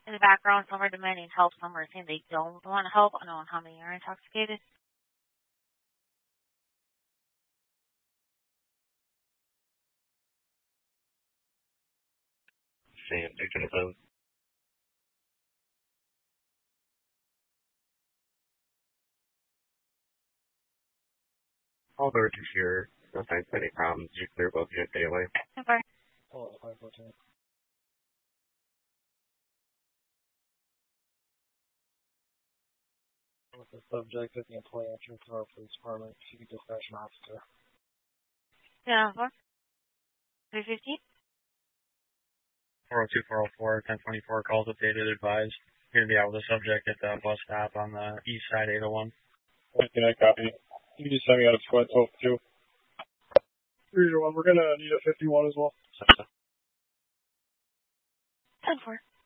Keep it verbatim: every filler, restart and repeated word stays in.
In the background, some are demanding help, some are saying they don't want help. I don't know how many are intoxicated. Sam, taking a phone. All birds are here. No signs of any problems. You clear both units anyway. Super. Oh, five fourteen. With the subject at the employee entrance to our police department, if you could dispatch an officer. Yeah, four. three fifty. four oh two, four oh four, ten twenty-four calls updated, advised. You're going to be out with the subject at the bus stop on the east side, eight oh one. Can I copy? You can just send me out of squad twelve two. three oh one, we're going to need a fifty-one as well. ten four.